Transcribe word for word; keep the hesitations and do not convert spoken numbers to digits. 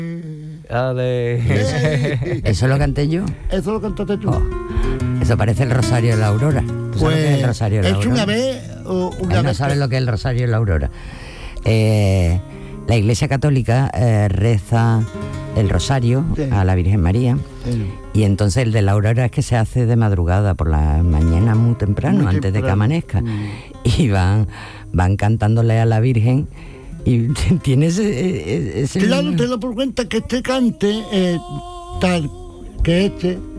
Ale. ¿Eso lo canté yo? Eso lo cantaste tú. Oh, eso parece el Rosario de la Aurora. ¿Tú sabes lo que es el Rosario de la es Aurora? una vez o una Él no vez sabe que- lo que es el Rosario de la Aurora. Eh, la Iglesia Católica eh, reza el Rosario Sí. a la Virgen María. Sí. Y entonces el de la Aurora es que se hace de madrugada, por la mañana muy temprano, Muy antes de que temprano. amanezca. Mm. Y van, van cantándole a la Virgen y tiene ese... ese Claro, te lo por cuenta que este cante, eh, tal que este,